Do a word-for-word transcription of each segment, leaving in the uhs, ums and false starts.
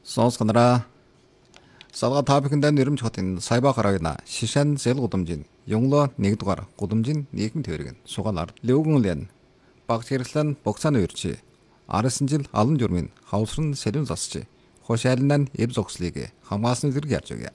Сонсгонороо салга топикэндээ нэрмж хотын сайба гарагна шишэн зэл гудамжин ёнглоо нэгдүгээр гудамжин нийгэм төргөн сугаалаар лөвгөнлэн багц хэрэгслэн богцааны үрчи арсан жил алан журмын хавсрын сэлэн засчи хошаалнан эв зогслыг хамгаалсан зэрэг ярьж өгье.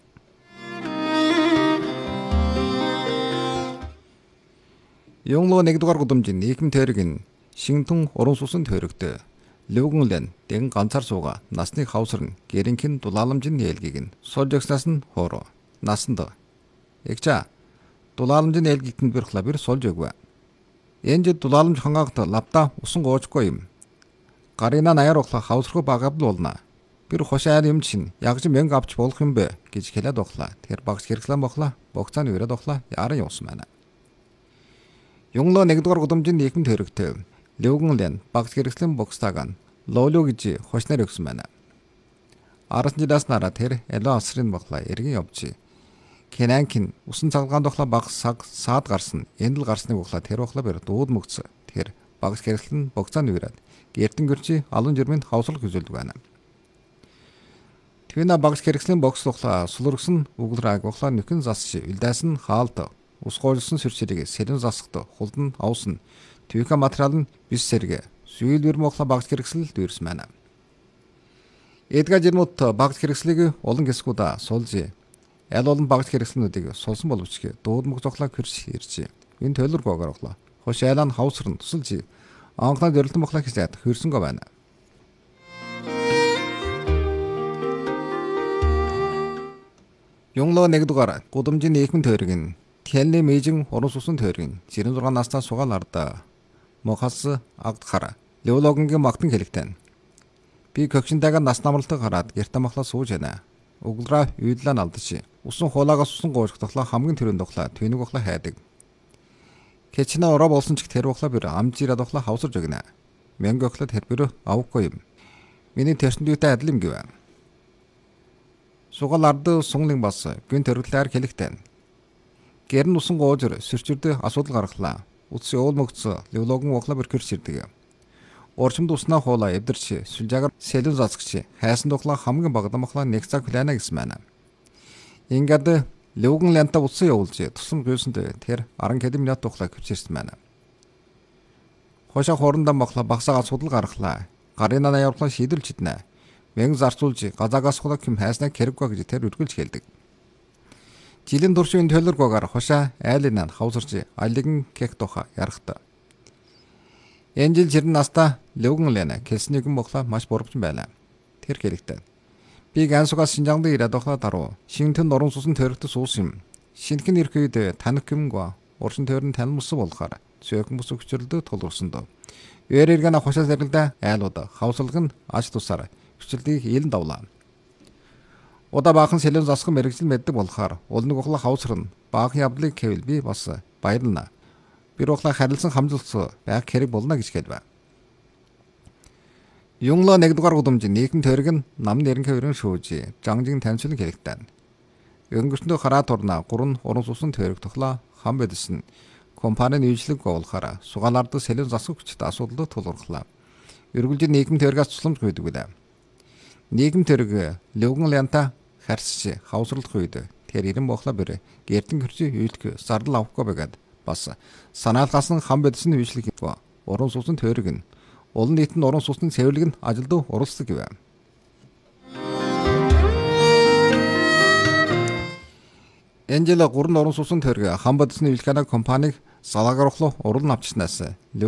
Ёнглоо нэгдүгээр гудамжин нийгэм төргөн шинтэн уран сусан төрөгтөө Лөвгөнлэн дэн ганцаар сууга насны хавсар нь гэрэнхэн дулааламжийн нээлгийг нь сольж өгснээс нь хоороо насанд эгча дулааламжийн нээлгийт нь бэрхла бэр сольж өгвэ. Энж дулааламж хангаагт лавта усан гоочгүй юм. Гарина наяр ухла хавсрах багабл болно. Бэр хошаал юм чин ягж мянга авч болох юм бэ гэж хэлээд ухла. Тэр багш хэрэглэн бохла богцааны өрөөд ухла яран явсан байна. Ёнглоо нэгдүгээр гудамжийн нийгэм төрөгтэй Лөвгөнлэн багц хэрэгслэн бокстаган лооло гэж хошнаар өгсөн байна. Арсан жилаас нараа тэр эло асрын бохла эргэн явжи. Кенанкин усан цаггаан дохла багц саг саад гарсан эндэл гарсныг ухла тэр ухла бэр дууд мөгц. Тэр багц хэрэгслэн бокцааны үрээд гэртэн гэрчи алан жирмэнд хавсал хүзүүлдэг байна. Твина багц хэрэгслэн бокс ухла сулургсан углрааг ухла нөхөн засчи үлдээсэн хаалт ус гоолсон сүрчэрийг сэлэн засахт хулдан авсан Түйка материал нь бис сэргэ сүйэлбэр мохла багц хэрэгсэл дүүрс байна. Эдгээр жирмут багц хэрэгслийг олон хэсгүүдэд суулжээ. Аль олон багц хэрэгслүүдийг суулсан боловч дууд мөх зохлоо хөрс иржээ. Энэ төлөр гоогаарлаа. Хош айлан хавсрын тусалжээ. Анхнаа дэрлэн мохла хийсэд хөрсөнгөө байна. Ёнглоо нэгдүгээр гудамжийн нийгэм төргөн Тэлний мэйжин уран сусан төргөн жирэн зургаан настаа сугааларда Мохас агдхара леологингийн магтан хэлэгтэн. Би көгшинтэйгээ нас намралтыг хараад гэртэ махлаа сууж байна. Углраа үйдлээ алдчих. Усан хуулаагаас усан гоожх тоглоо хамгийн төрөнд тоглоо тэнэг тоглоо хайдаг. Кечнэ ороо болсон ч тэр тоглоо бэр амжираа тоглоо хавсарж өгнө. Мянга тоглоо тэр бэр авахгүй юм. Миний тэрсэндүүтэй адил юм гэв. Сугаалард сунглын бас гүн төрөлтөөр хэлэгтэн. Гэрн усан гоожор сөрчөрдө асуудал гаргалаа. Утс уул мөгц левлогон ухла бэрхэрч ирдэг. Орчимд уснаа хуула эвдэрч сүлжаагаар сэлэн засгч хайсан тухла хамгийн багдамхлаа нэг цаг хүлээнэ гэсэн байна. Ингээд левгэн лянта утсан явуулж тусам гүйсэнд тэр аран хэдэн минут тухлаа хүчирсэн байна. Хошоо хоорондоо мохла багсаага судал гаргалаа. Гарина явуулсан шийдэлж иднэ. Мэн зарцуулж газаагаас хулаг хэм хайснаа хэрэггүй гэж тэр үргэлж хэлдэг. Жилийн туршийн төлөргөөр хошаа айлын хавсарч алигэн кек тоха ярахта. Энэ жил жирэн наста Лөвгөнлэн хэлснэг мохла маш буурч байна. Тэр хэрэгтэй. Би гансугаас Шинжаанд ирээд тохла даруу. Шинтэн нуран сусан төрөгт суус юм. Шинхэн ирэх үед таних юмгаа уршин төрн танилмсан болохоор цөөхөн бус өчрөлдөө тулгурсан доо. Eerэргэн хошаа зэрэлдэ айлууд хавсалг нь аж тусаар хүчлэлийг илэн давлаа. Удаа баахан сэлэн засах мэрэгжил мэддэг болохоор улныг ухла хавсрын баахан явдлыг хэвэл би бас баярлна. Bir ухла харилцан хамжуулсан байх хэрэг болно гэж хэлвэ. Ёнглоо нэгдүгээр гудамжийн нийгэм төргөн намны эренхэ өрөн шүүж жангжин таньцуулан хэрэгтэй. Өнгөрсөндөө хараа турна гурван уран сусан төрөг тоглоо хам бэдсэн компанийн үйлчлэг гоолохоор сугаалард сэлэн засах хүчтэй асуудалд тулгуурлаа. Эргүүлжийн нийгэм төргөөс тусламж гүйдэг билээ. Нийгэм төрөг Лөвгөнлэнта харсч хавсралдах үед тэр ирэн бохла бэр гэрдэн хөрчи үйлдэх зардал авахгүй байгаад бас санаалгаас нь хам бэдсэн үйлчлэг уран сусан төрөг нь олон нийтэнд уран сусны цэвэрлэг нь ажилд оролцдог гэв. Энжела гурван уран сусан төрөг хам бэдсэн үйлчлэг компаниг салаагаар ухлуу уран авчснаас